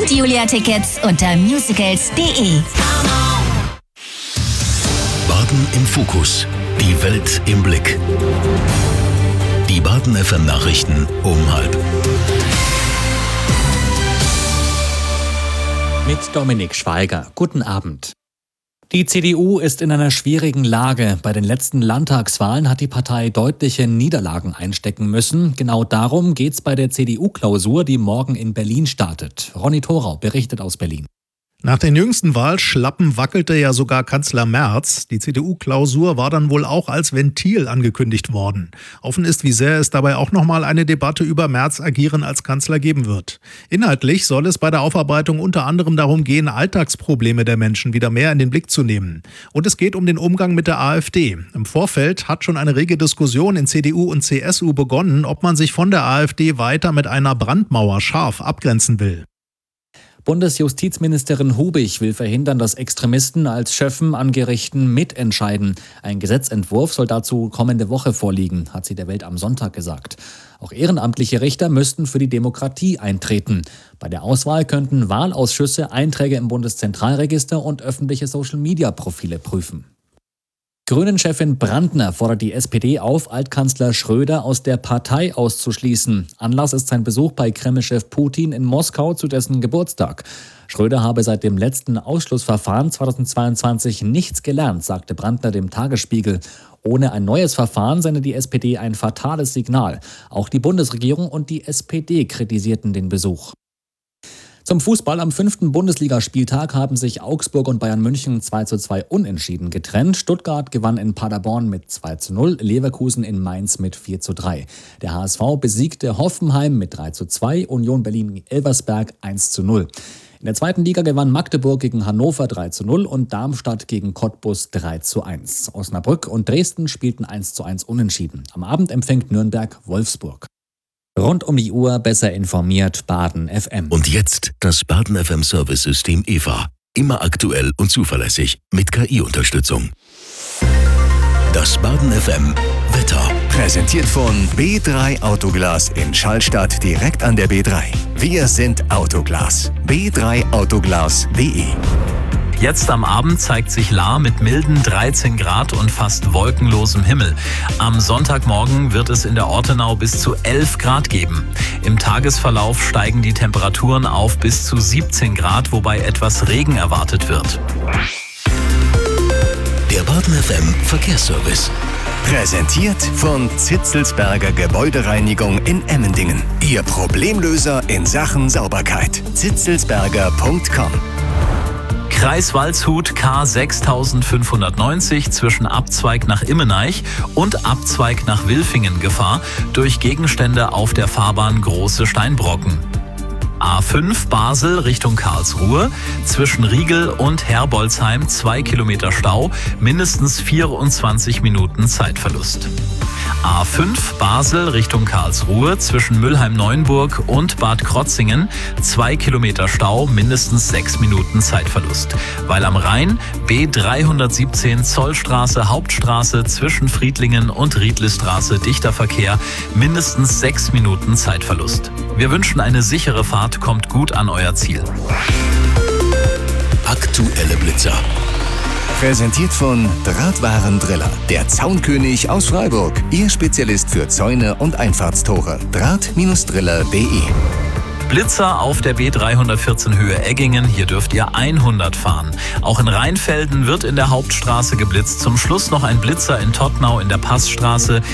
und Julia-Tickets unter musicals.de. Baden im Fokus. Die Welt im Blick. Die Baden FM Nachrichten um 12:30. Mit Dominik Schweiger. Guten Abend. Die CDU ist in einer schwierigen Lage. Bei den letzten Landtagswahlen hat die Partei deutliche Niederlagen einstecken müssen. Genau darum geht's bei der CDU-Klausur, die morgen in Berlin startet. Ronny Thorau berichtet aus Berlin. Nach den jüngsten Wahlschlappen wackelte ja sogar Kanzler Merz. Die CDU-Klausur war dann wohl auch als Ventil angekündigt worden. Offen ist, wie sehr es dabei auch nochmal eine Debatte über Merz' Agieren als Kanzler geben wird. Inhaltlich soll es bei der Aufarbeitung unter anderem darum gehen, Alltagsprobleme der Menschen wieder mehr in den Blick zu nehmen. Und es geht um den Umgang mit der AfD. Im Vorfeld hat schon eine rege Diskussion in CDU und CSU begonnen, ob man sich von der AfD weiter mit einer Brandmauer scharf abgrenzen will. Bundesjustizministerin Hubig will verhindern, dass Extremisten als Schöffen an Gerichten mitentscheiden. Ein Gesetzentwurf soll dazu kommende Woche vorliegen, hat sie der Welt am Sonntag gesagt. Auch ehrenamtliche Richter müssten für die Demokratie eintreten. Bei der Auswahl könnten Wahlausschüsse Einträge im Bundeszentralregister und öffentliche Social-Media-Profile prüfen. Grünen-Chefin Brandner fordert die SPD auf, Altkanzler Schröder aus der Partei auszuschließen. Anlass ist sein Besuch bei Kreml-Chef Putin in Moskau zu dessen Geburtstag. Schröder habe seit dem letzten Ausschlussverfahren 2022 nichts gelernt, sagte Brandner dem Tagesspiegel. Ohne ein neues Verfahren sende die SPD ein fatales Signal. Auch die Bundesregierung und die SPD kritisierten den Besuch. Zum Fußball am 5. Bundesligaspieltag haben sich Augsburg und Bayern München 2:2 unentschieden getrennt. Stuttgart gewann in Paderborn mit 2:0, Leverkusen in Mainz mit 4:3. Der HSV besiegte Hoffenheim mit 3:2, Union Berlin-Elversberg 1:0. In der zweiten Liga gewann Magdeburg gegen Hannover 3:0 und Darmstadt gegen Cottbus 3:1. Osnabrück und Dresden spielten 1:1 unentschieden. Am Abend empfängt Nürnberg Wolfsburg. Rund um die Uhr besser informiert Baden FM. Und jetzt das Baden FM Service-System EVA. Immer aktuell und zuverlässig mit KI-Unterstützung. Das Baden FM Wetter. Präsentiert von B3 Autoglas in Schallstadt direkt an der B3. Wir sind Autoglas. b3autoglas.de. Jetzt am Abend zeigt sich Lahr mit milden 13 Grad und fast wolkenlosem Himmel. Am Sonntagmorgen wird es in der Ortenau bis zu 11 Grad geben. Im Tagesverlauf steigen die Temperaturen auf bis zu 17 Grad, wobei etwas Regen erwartet wird. Der Baden FM Verkehrsservice. Präsentiert von Zitzelsberger Gebäudereinigung in Emmendingen. Ihr Problemlöser in Sachen Sauberkeit. zitzelsberger.com. Kreis Waldshut K 6590 zwischen Abzweig nach Immenaich und Abzweig nach Wilfingen Gefahr durch Gegenstände auf der Fahrbahn Große Steinbrocken. A5 Basel Richtung Karlsruhe zwischen Riegel und Herbolzheim 2 Kilometer Stau, mindestens 24 Minuten Zeitverlust. A5 Basel Richtung Karlsruhe zwischen Mülheim-Neuenburg und Bad Krotzingen 2 Kilometer Stau, mindestens 6 Minuten Zeitverlust. Weil am Rhein B317 Zollstraße Hauptstraße zwischen Friedlingen und Riedlisstraße dichter Verkehr, mindestens 6 Minuten Zeitverlust. Wir wünschen eine sichere Fahrt, kommt gut an euer Ziel. Aktuelle Blitzer. Präsentiert von Drahtwarendriller, der Zaunkönig aus Freiburg. Ihr Spezialist für Zäune und Einfahrtstore. Draht-driller.de. Blitzer auf der B314 Höhe Eggingen. Hier dürft ihr 100 fahren. Auch in Rheinfelden wird in der Hauptstraße geblitzt. Zum Schluss noch ein Blitzer in Todtnau in der Passstraße.